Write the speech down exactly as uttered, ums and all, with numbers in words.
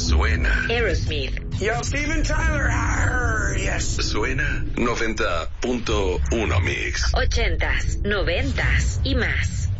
Suena Aerosmith. Yo, Steven Tyler. Arr, yes. Suena noventa punto uno Mix. Ochentas, noventas y más.